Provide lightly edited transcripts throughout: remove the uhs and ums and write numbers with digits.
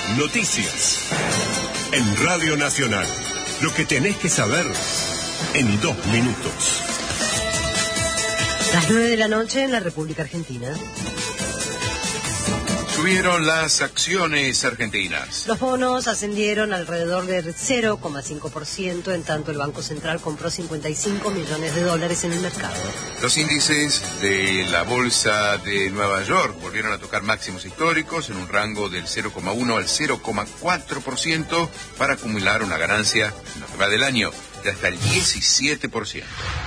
Noticias. En Radio Nacional. Lo que tenés que saber en 2 minutos. Las 9 de la noche en la República Argentina. Subieron las acciones argentinas. Los bonos ascendieron alrededor del 0,5%, en tanto el Banco Central compró 55 millones de dólares en el mercado. Los índices de la Bolsa de Nueva York volvieron a tocar máximos históricos en un rango del 0,1 al 0,4% para acumular una ganancia en lo que va del año de hasta el 17%.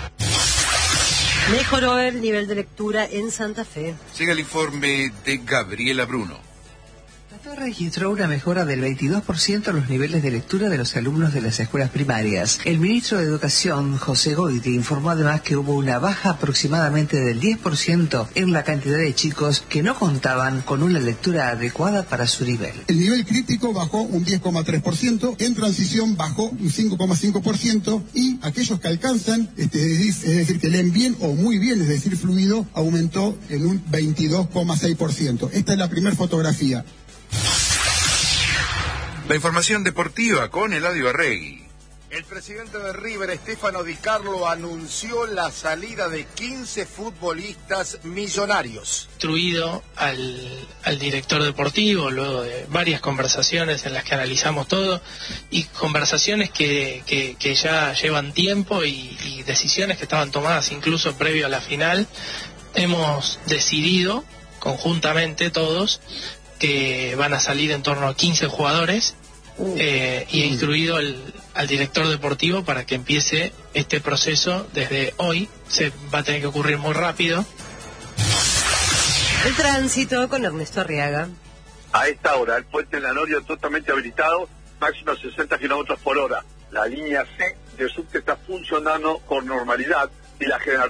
Mejoró el nivel de lectura en Santa Fe. Llega el informe de Gabriela Bruno. La registró una mejora del 22% en los niveles de lectura de los alumnos de las escuelas primarias. El ministro de Educación, José Goiti, informó además que hubo una baja aproximadamente del 10% en la cantidad de chicos que no contaban con una lectura adecuada para su nivel. El nivel crítico bajó un 10,3%, en transición bajó un 5,5% y aquellos que alcanzan, es decir, que leen bien o muy bien, es decir, fluido, aumentó en un 22,6%. Esta es la primera fotografía. La información deportiva con Eladio Arregui. El presidente de River, Stefano Di Carlo, anunció la salida de 15 futbolistas millonarios. Instruido al director deportivo, luego de varias conversaciones en las que analizamos todo, y conversaciones que ya llevan tiempo y decisiones que estaban tomadas incluso previo a la final, hemos decidido conjuntamente todos que van a salir en torno a 15 jugadores y he instruido al director deportivo para que empiece este proceso desde hoy. Se va a tener que ocurrir muy rápido. El tránsito con Ernesto Arriaga. A esta hora, el puente en La Noria totalmente habilitado, máximo 60 kilómetros por hora. La línea C de subte está funcionando con normalidad y la General